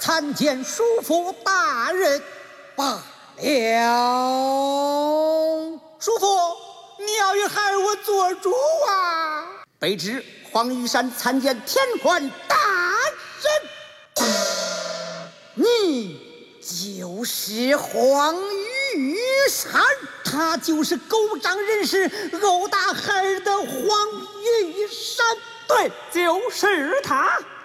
参见叔父大人。罢了，叔父，你要与孩儿我做主啊！卑职黄玉山参见天官大人。你就是黄玉山，他就是狗仗人势殴打孩儿的黄玉山。 对，就是他。